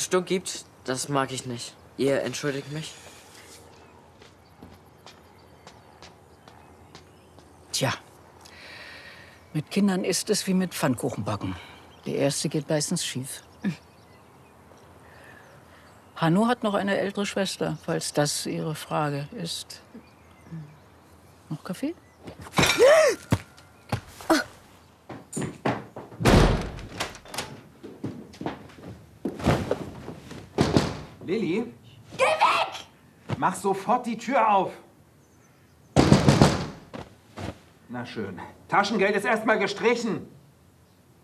Stuck gibt, das mag ich nicht. Ihr entschuldigt mich? Tja, mit Kindern ist es wie mit Pfannkuchenbacken. Die erste geht meistens schief. Hanno hat noch eine ältere Schwester, falls das Ihre Frage ist. Noch Kaffee? Lilly? Geh weg! Mach sofort die Tür auf. Na schön. Taschengeld ist erstmal gestrichen.